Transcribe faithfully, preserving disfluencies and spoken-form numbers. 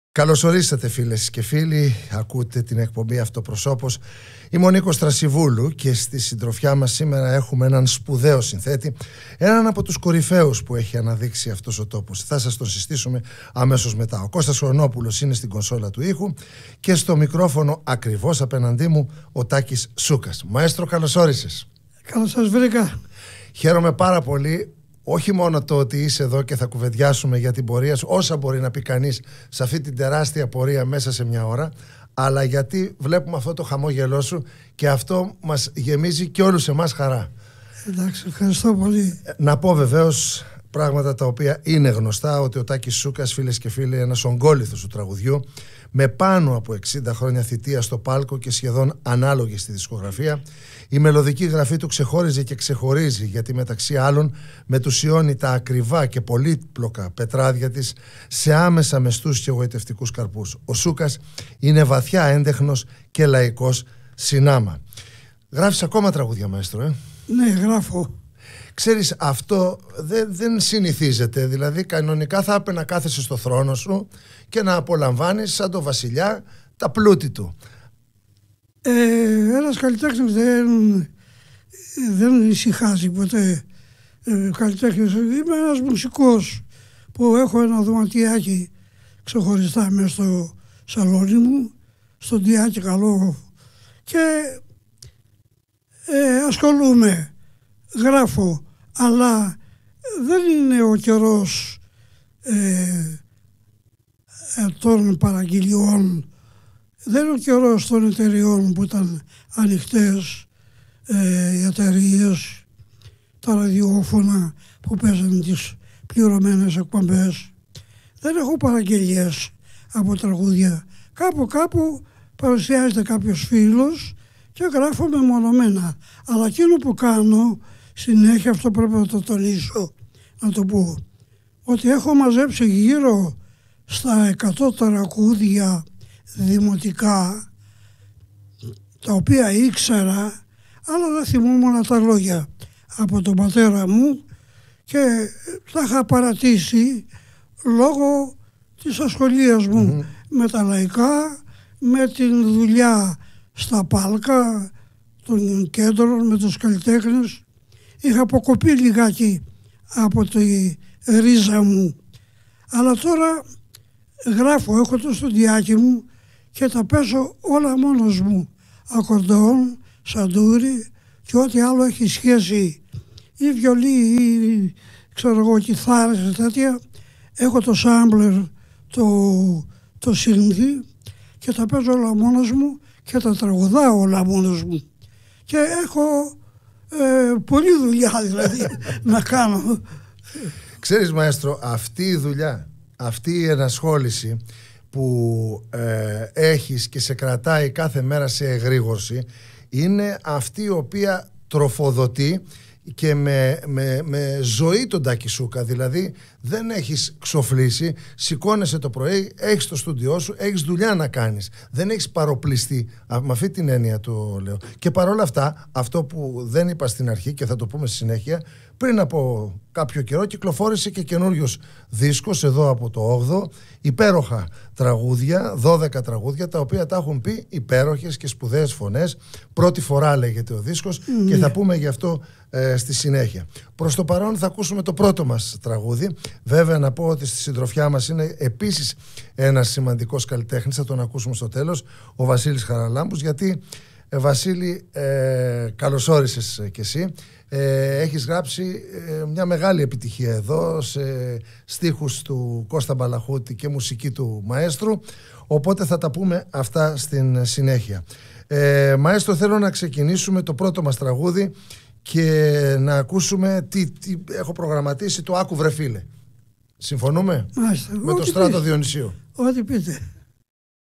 Καλώς ορίσατε φίλες και φίλοι, ακούτε την εκπομπή Αυτοπροσώπος. Είμαι ο Νίκος Τρασιβούλου και στη συντροφιά μας σήμερα έχουμε έναν σπουδαίο συνθέτη, έναν από τους κορυφαίους που έχει αναδείξει αυτός ο τόπος. Θα σας τον συστήσουμε αμέσως μετά. Ο Κώστας Χρονόπουλος είναι στην κονσόλα του ήχου και στο μικρόφωνο ακριβώς απέναντί μου ο Τάκης Σούκας. Μαέστρο, καλώς όρισες. Καλώς σας βρήκα. Χαίρομαι πάρα πολύ. Όχι μόνο το ότι είσαι εδώ και θα κουβεντιάσουμε για την πορεία σου, όσα μπορεί να πει κανείς σε αυτή την τεράστια πορεία μέσα σε μια ώρα, αλλά γιατί βλέπουμε αυτό το χαμόγελό σου και αυτό μας γεμίζει και όλους εμάς χαρά. Εντάξει, ευχαριστώ πολύ. Να πω βεβαίως πράγματα τα οποία είναι γνωστά, ότι ο Τάκης Σούκας, φίλες και φίλοι, ένας ογκόληθος του τραγουδιού, με πάνω από εξήντα χρόνια θητεία στο πάλκο και σχεδόν ανάλογη στη δισκογραφία. Η μελωδική γραφή του ξεχώριζε και ξεχωρίζει, γιατί μεταξύ άλλων μετουσιώνει τα ακριβά και πολύπλοκα πετράδια της σε άμεσα μεστούς και εγωιτευτικούς καρπούς. Ο Σούκας είναι βαθιά έντεχνος και λαϊκός συνάμα. Γράφεις ακόμα τραγούδια, μαέστρο, ε? Ναι, γράφω. Ξέρεις, αυτό δεν, δεν συνηθίζεται. Δηλαδή, κανονικά θα έπρεπε να κάθεσαι στο θρόνο σου και να απολαμβάνεις σαν το βασιλιά τα πλούτη του. Ε, ένας καλλιτέχνης δεν, δεν ησυχάζει ποτέ. Ε, καλλιτέχνης, είμαι ένας μουσικός που έχω ένα δωματιάκι ξεχωριστά μέσα στο σαλόνι μου, στο ντιάκι καλό, και ε, ασχολούμαι, γράφω, αλλά δεν είναι ο καιρός ε, των παραγγελιών. Δεν είναι ο καιρός των εταιριών που ήταν ανοιχτές, ε, οι εταιρείες, τα ραδιόφωνα που παίζουν τις πληρωμένες εκπομπές. Δεν έχω παραγγελίες από τραγούδια. Κάπου κάπου παρουσιάζεται κάποιος φίλος και γράφω μεμονωμένα. Αλλά εκείνο που κάνω συνέχεια, αυτό πρέπει να το τονίσω, να το πω, ότι έχω μαζέψει γύρω στα εκατό τραγούδια δημοτικά, τα οποία ήξερα, αλλά δεν θυμόμουν τα λόγια, από τον πατέρα μου, και τα είχα παρατήσει λόγω της ασχολίας μου mm-hmm. με τα λαϊκά, με την δουλειά στα πάλκα των κέντρων, με τους καλλιτέχνες. Είχα αποκοπεί λιγάκι από τη ρίζα μου, αλλά τώρα γράφω, έχω το στοντιάκι μου και τα παίζω όλα μόνος μου. Ακορντεόν, σαντούρι και ό,τι άλλο έχει σχέση, ή βιολί ή ξέρω εγώ κιθάρες και τέτοια. Έχω το σάμπλερ, το, το σύνθι, και τα παίζω όλα μόνος μου και τα τραγουδάω όλα μόνος μου. Και έχω ε, πολλή δουλειά δηλαδή να κάνω. Ξέρεις, μαέστρο, αυτή η δουλειά, αυτή η ενασχόληση που ε, έχεις και σε κρατάει κάθε μέρα σε εγρήγορση, είναι αυτή η οποία τροφοδοτεί και με, με, με ζωή τον Τάκη Σούκα. Δηλαδή δεν έχεις ξοφλήσει, σηκώνεσαι το πρωί, έχεις το στούντιό σου, έχεις δουλειά να κάνεις, δεν έχεις παροπλιστεί. Με αυτή την έννοια το λέω. Και παρόλα αυτά, αυτό που δεν είπα στην αρχή και θα το πούμε στη συνέχεια, πριν από κάποιο καιρό κυκλοφόρησε και καινούριος δίσκος εδώ από το όγδοο, υπέροχα τραγούδια, δώδεκα τραγούδια, τα οποία τα έχουν πει υπέροχες και σπουδαίες φωνές. Πρώτη φορά λέγεται ο δίσκος mm. και θα πούμε γι' αυτό ε, στη συνέχεια. Προς το παρόν θα ακούσουμε το πρώτο μας τραγούδι. Βέβαια να πω ότι στη συντροφιά μας είναι επίσης ένας σημαντικός καλλιτέχνης, θα τον ακούσουμε στο τέλος, ο Βασίλης Χαραλάμπους, γιατί ε, Βασίλη, ε, καλώς όρισες κι εσύ. Ε, έχεις γράψει ε, μια μεγάλη επιτυχία εδώ σε στίχους του Κώστα Μπαλαχούτη και μουσική του μαέστρου, οπότε θα τα πούμε αυτά στην συνέχεια. ε, Μαέστρο, θέλω να ξεκινήσουμε το πρώτο μας τραγούδι και να ακούσουμε τι, τι έχω προγραμματίσει, το «Άκου βρε φίλε». Συμφωνούμε? Μάλιστα. Με το Στράτο Διονυσίου. Ό,τι πείτε.